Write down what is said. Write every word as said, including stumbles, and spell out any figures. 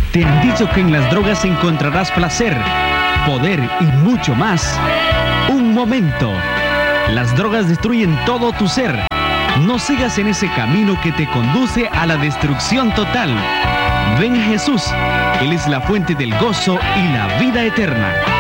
¿Te han dicho que en las drogas encontrarás placer, poder y mucho más? Un momento. Las drogas destruyen todo tu ser. No sigas en ese camino que te conduce a la destrucción total. Ven a Jesús. Él es la fuente del gozo y la vida eterna.